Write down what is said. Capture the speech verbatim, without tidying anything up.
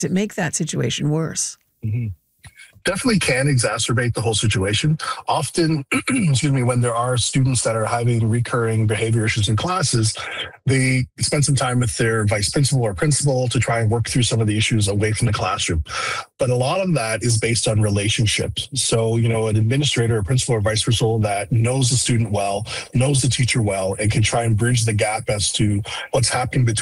to make that situation worse. Mm-hmm. Definitely can exacerbate the whole situation. Often, excuse me, when there are students that are having recurring behavior issues in classes, they spend some time with their vice principal or principal to try and work through some of the issues away from the classroom. But a lot of that is based on relationships. So, you know, an administrator or principal or vice principal that knows the student well, knows the teacher well, and can try and bridge the gap as to what's happening between